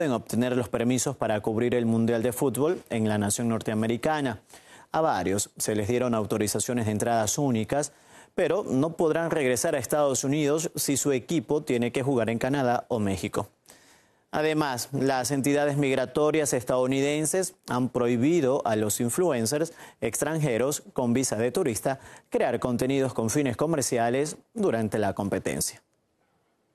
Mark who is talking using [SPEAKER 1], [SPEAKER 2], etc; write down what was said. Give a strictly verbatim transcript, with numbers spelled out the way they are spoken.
[SPEAKER 1] en obtener los permisos para cubrir el Mundial de Fútbol en la nación norteamericana. A varios se les dieron autorizaciones de entradas únicas, pero no podrán regresar a Estados Unidos si su equipo tiene que jugar en Canadá o México. Además, las entidades migratorias estadounidenses han prohibido a los influencers extranjeros con visa de turista crear contenidos con fines comerciales durante la competencia.